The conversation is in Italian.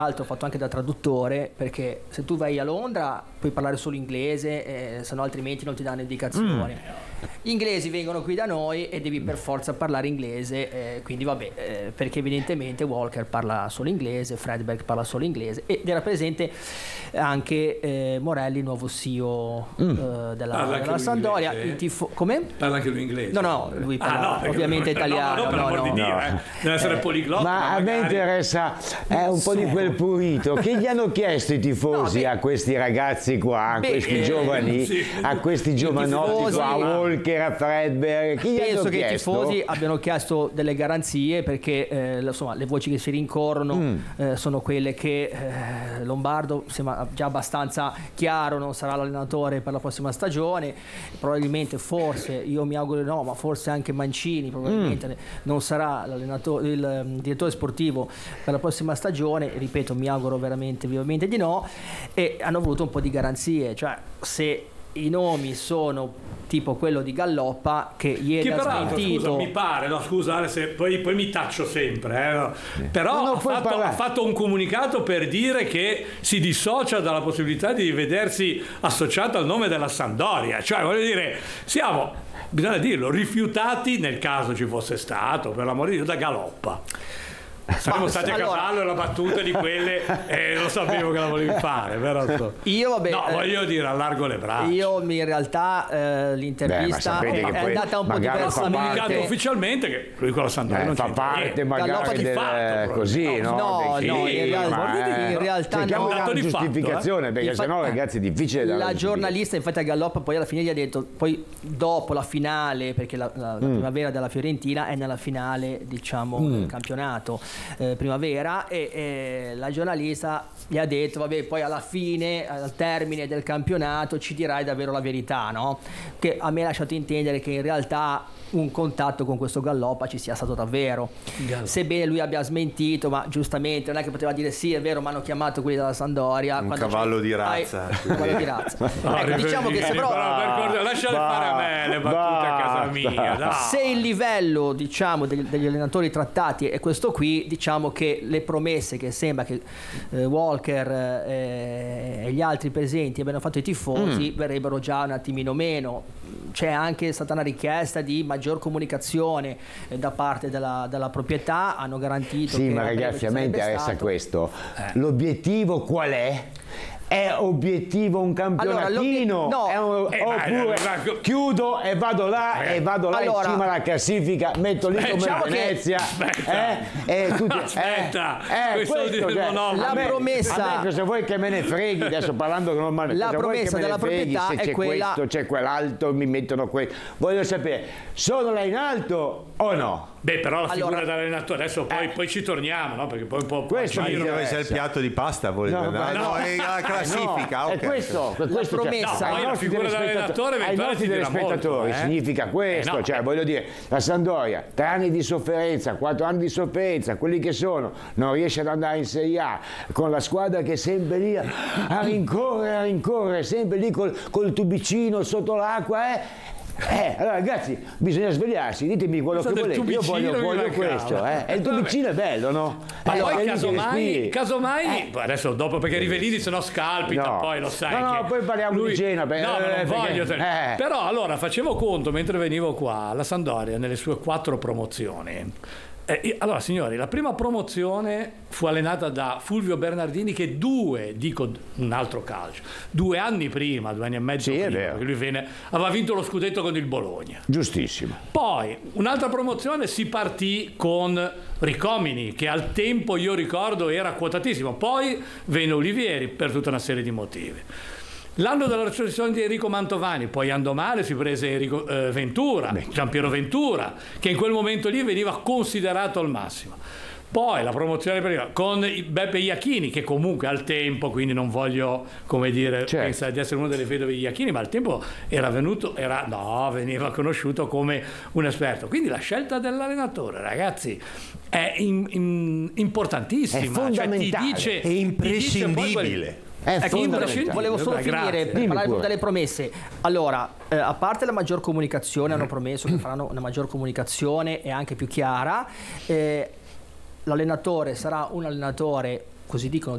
l'altro ho fatto anche da traduttore, perché se tu vai a Londra puoi parlare solo inglese, se no altrimenti non ti danno indicazioni. Gli inglesi vengono qui da noi e devi per forza parlare inglese, quindi vabbè, perché evidentemente Walker parla solo inglese, Fredberg parla solo inglese, ed era presente anche Morelli, il nuovo CEO della Sampdoria. Come? Parla anche lui inglese? No, lui parla ovviamente italiano. Per amor di Dio, deve essere poliglotta. Ma a me interessa un po' di quel purito. Che gli hanno chiesto i tifosi a questi ragazzi qua, a questi giovani, a questi giovanotti qua, a Walker, a Fredberg? Penso che i tifosi abbiano chiesto delle garanzie, perché insomma le voci che si rincorrono sono quelle che Lombardo sembra già abbastanza chiaro, non sarà l'allenatore per la prossima stagione, probabilmente, forse, io mi auguro no, ma forse anche Mancini probabilmente non sarà l'allenatore, il direttore sportivo per la prossima stagione, ripeto, mi auguro veramente vivamente di no, e hanno voluto un po' di garanzie, cioè se i nomi sono tipo quello di Galloppa, che ieri ha smentito. Scusa, mi pare, no, scusa, se poi mi taccio sempre, no. Però ha fatto un comunicato per dire che si dissocia dalla possibilità di vedersi associato al nome della Sampdoria, cioè voglio dire, bisogna dirlo, rifiutati nel caso ci fosse stato, per l'amore di Dio, da Galloppa. Saremmo stati a cavallo la battuta di quelle e lo sapevo che la volevi fare, però voglio dire, allargo le braccia. Io in realtà l'intervista è andata un po' diversamente. Ufficialmente che lui con la Sampdoria non fa parte magari così, no? In realtà no, una giustificazione, perché sennò ragazzi è difficile la giornalista infatti a Galloppa poi alla fine gli ha detto, poi dopo la finale, perché la primavera della Fiorentina è nella finale, diciamo, del campionato primavera, e la giornalista gli ha detto vabbè, poi alla fine, al termine del campionato, ci dirai davvero la verità, no? Che a me ha lasciato intendere che in realtà un contatto con questo Galloppa ci sia stato davvero, sebbene lui abbia smentito, ma giustamente non è che poteva dire sì è vero, mi hanno chiamato quelli della Sampdoria, un cavallo di razza. Ecco, diciamo che se lasciale fare a me le battute a casa mia, no. Se il livello, diciamo, degli allenatori trattati è questo qui, diciamo che le promesse che sembra che Walker e gli altri presenti abbiano fatto i tifosi verrebbero già un attimino meno. C'è anche stata una richiesta di maggior comunicazione da parte della proprietà, hanno garantito sì, ma ragazzi, a me interessa questo. L'obiettivo qual è? È obiettivo un campionatino? Oppure chiudo e vado là in cima alla classifica, metto lì come Venezia. La promessa, se vuoi che me ne freghi, adesso parlando normalmente, la promessa della proprietà è quella, questo, c'è quell'altro, mi mettono questo. Voglio sapere, sono là in alto o no? Beh, però la figura dell'allenatore, adesso poi ci torniamo, no? Perché poi un po' questo deve essere il piatto di pasta, volete? No, è la classifica, è questo la promessa. La figura dell'allenatore ai nostri telespettatori significa questo, cioè voglio dire, la Sampdoria 3 anni di sofferenza, 4 anni di sofferenza, quelli che sono, non riesce ad andare in Serie A con la squadra che è sempre lì a rincorrere, sempre lì col tubicino sotto l'acqua, allora ragazzi, bisogna svegliarsi, ditemi quello che volete, io voglio questo, e il tubicino è bello, no? Allora, casomai adesso dopo, perché Rivellini se no scalpita, poi lo sai poi parliamo di Genoa, non voglio però allora facevo conto mentre venivo qua, la Sampdoria nelle sue 4 promozioni. Allora signori, la prima promozione fu allenata da Fulvio Bernardini, che un altro calcio, 2 anni prima, 2 anni e mezzo prima, perché lui aveva vinto lo scudetto con il Bologna. Giustissimo. Poi un'altra promozione si partì con Ricomini, che al tempo io ricordo era quotatissimo, poi venne Olivieri per tutta una serie di motivi. L'anno della recensione di Enrico Mantovani, poi andò male, si prese Giampiero Ventura, che in quel momento lì veniva considerato al massimo. Poi la promozione con Beppe Iachini, che comunque al tempo, quindi non voglio pensare di essere uno delle vedove di Iachini, ma al tempo veniva conosciuto come un esperto. Quindi la scelta dell'allenatore, ragazzi, è importantissima, è fondamentale, cioè, è imprescindibile. Volevo solo finire per parlare delle promesse. Allora, a parte la maggior comunicazione, hanno promesso che faranno una maggior comunicazione e anche più chiara. L'allenatore sarà un allenatore, così dicono,